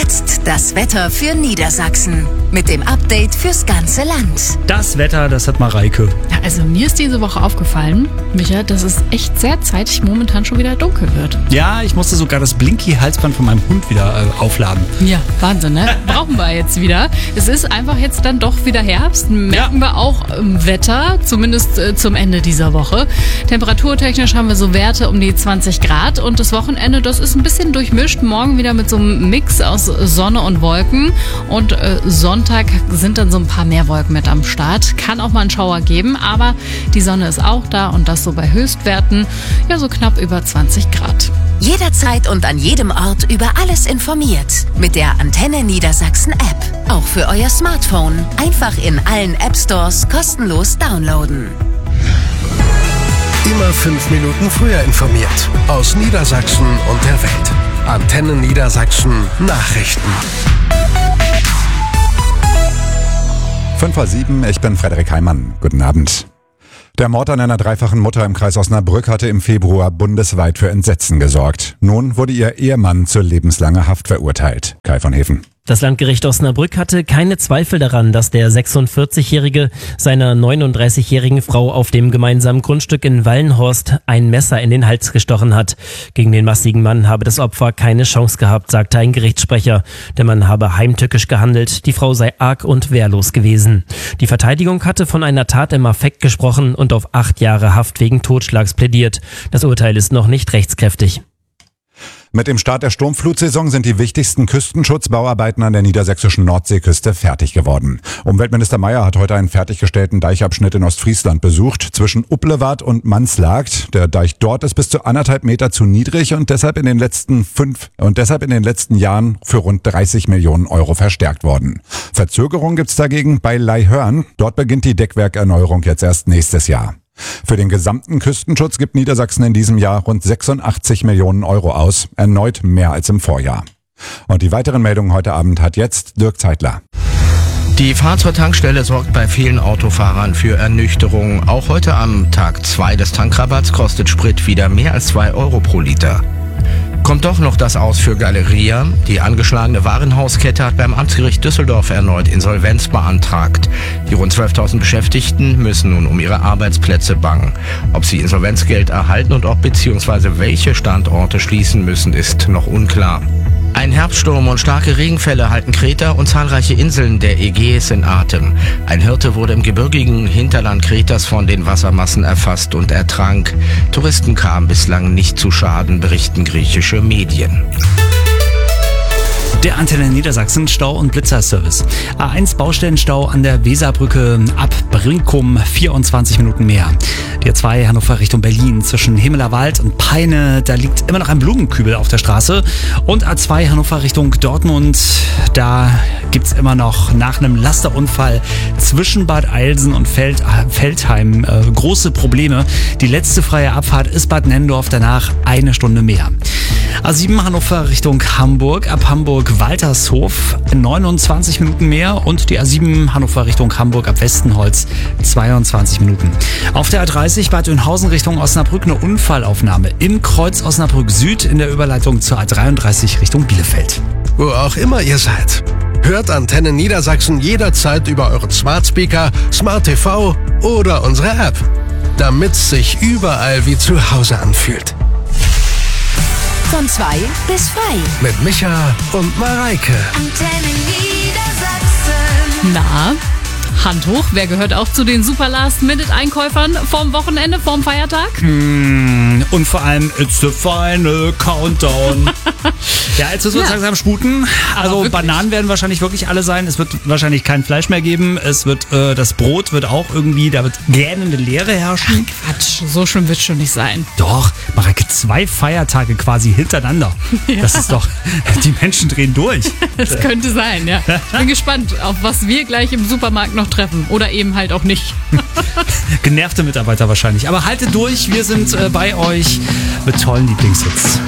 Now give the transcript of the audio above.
Jetzt das Wetter für Niedersachsen. Mit dem Update fürs ganze Land. Das Wetter, das hat Mareike. Ja, also mir ist diese Woche aufgefallen, Micha, dass es echt sehr zeitig momentan schon wieder dunkel wird. Ja, ich musste sogar das Blinky-Halsband von meinem Hund wieder aufladen. Ja, Wahnsinn, ne? Brauchen wir jetzt wieder. Es ist einfach jetzt dann doch wieder Herbst. Merken wir auch im Wetter, zumindest zum Ende dieser Woche. Temperaturtechnisch haben wir so Werte um die 20 Grad und das Wochenende, das ist ein bisschen durchmischt. Morgen wieder mit so einem Mix aus Sonne und Wolken und Sonntag sind dann so ein paar mehr Wolken mit am Start. Kann auch mal einen Schauer geben, aber die Sonne ist auch da und das so bei Höchstwerten, ja so knapp über 20 Grad. Jederzeit und an jedem Ort über alles informiert. Mit der Antenne Niedersachsen App. Auch für euer Smartphone. Einfach in allen App Stores kostenlos downloaden. Immer 5 Minuten früher informiert. Aus Niedersachsen und der Welt. Antenne Niedersachsen Nachrichten. 5:07, ich bin Frederik Heimann. Guten Abend. Der Mord an einer dreifachen Mutter im Kreis Osnabrück hatte im Februar bundesweit für Entsetzen gesorgt. Nun wurde ihr Ehemann zur lebenslanger Haft verurteilt. Kai von Heven. Das Landgericht Osnabrück hatte keine Zweifel daran, dass der 46-Jährige seiner 39-jährigen Frau auf dem gemeinsamen Grundstück in Wallenhorst ein Messer in den Hals gestochen hat. Gegen den massigen Mann habe das Opfer keine Chance gehabt, sagte ein Gerichtssprecher. Der Mann habe heimtückisch gehandelt, die Frau sei arg und wehrlos gewesen. Die Verteidigung hatte von einer Tat im Affekt gesprochen und auf 8 Jahre Haft wegen Totschlags plädiert. Das Urteil ist noch nicht rechtskräftig. Mit dem Start der Sturmflutsaison sind die wichtigsten Küstenschutzbauarbeiten an der niedersächsischen Nordseeküste fertig geworden. Umweltminister Mayer hat heute einen fertiggestellten Deichabschnitt in Ostfriesland besucht, zwischen Upplewart und Manslagt. Der Deich dort ist bis zu 1,5 Meter zu niedrig und deshalb in den letzten Jahren für rund 30 Millionen Euro verstärkt worden. Verzögerung gibt's dagegen bei Leihhörn. Dort beginnt die Deckwerkerneuerung jetzt erst nächstes Jahr. Für den gesamten Küstenschutz gibt Niedersachsen in diesem Jahr rund 86 Millionen Euro aus, erneut mehr als im Vorjahr. Und die weiteren Meldungen heute Abend hat jetzt Dirk Zeitler. Die Fahrt zur Tankstelle sorgt bei vielen Autofahrern für Ernüchterung. Auch heute am Tag 2 des Tankrabatts kostet Sprit wieder mehr als 2 Euro pro Liter. Kommt doch noch das aus für Galeria. Die angeschlagene Warenhauskette hat beim Amtsgericht Düsseldorf erneut Insolvenz beantragt. Die rund 12.000 Beschäftigten müssen nun um ihre Arbeitsplätze bangen. Ob sie Insolvenzgeld erhalten und ob bzw. welche Standorte schließen müssen, ist noch unklar. Ein Herbststurm und starke Regenfälle halten Kreta und zahlreiche Inseln der Ägäis in Atem. Ein Hirte wurde im gebirgigen Hinterland Kretas von den Wassermassen erfasst und ertrank. Touristen kamen bislang nicht zu Schaden, berichten griechische Medien. Der Antenne Niedersachsen Stau- und Blitzerservice. A1 Baustellenstau an der Weserbrücke ab Brinkum, 24 Minuten mehr. Die A2 Hannover Richtung Berlin zwischen Himmelerwald und Peine, da liegt immer noch ein Blumenkübel auf der Straße. Und A2 Hannover Richtung Dortmund, da gibt's immer noch nach einem Lasterunfall zwischen Bad Eilsen und Feldheim große Probleme. Die letzte freie Abfahrt ist Bad Nennendorf, danach 1 Stunde mehr. A7 Hannover Richtung Hamburg, ab Hamburg-Waltershof 29 Minuten mehr und die A7 Hannover Richtung Hamburg ab Westenholz 22 Minuten. Auf der A30 Bad Oeynhausen Richtung Osnabrück eine Unfallaufnahme im Kreuz Osnabrück Süd in der Überleitung zur A33 Richtung Bielefeld. Wo auch immer ihr seid. Hört Antenne Niedersachsen jederzeit über euren Smart Speaker, Smart TV oder unsere App. Damit's sich überall wie zu Hause anfühlt. Von 2 bis 3. Mit Micha und Mareike. Antenne Niedersachsen. Na, Hand hoch, wer gehört auch zu den super Last-Minute-Einkäufern vorm Wochenende, vorm Feiertag? Und vor allem, it's the final countdown. Ja, jetzt müssen wir uns langsam sputen. Also wirklich? Bananen werden wahrscheinlich wirklich alle sein. Es wird wahrscheinlich kein Fleisch mehr geben. Es wird, das Brot wird auch irgendwie, da wird gähnende Leere herrschen. Ach Quatsch, so schlimm wird es schon nicht sein. Doch, Mareike, 2 Feiertage quasi hintereinander. Ja. Das ist doch, die Menschen drehen durch. Das könnte sein, ja. Ich bin gespannt, auf was wir gleich im Supermarkt noch treffen. Oder eben halt auch nicht. Genervte Mitarbeiter wahrscheinlich. Aber haltet durch, wir sind bei euch mit tollen Lieblingshits.